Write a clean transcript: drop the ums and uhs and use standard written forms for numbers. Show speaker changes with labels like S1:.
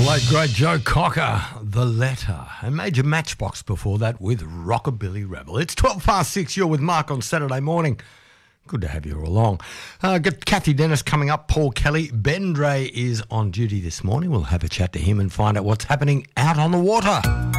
S1: late great Joe Cocker, The Letter, and Major Matchbox before that with Rockabilly Rebel. It's 6:12. You're with Mark on Saturday morning. Good to have you all along. Get Kathy Dennis coming up, Paul Kelly. Ben Dre is on duty this morning. We'll have a chat to him and find out what's happening out on the water.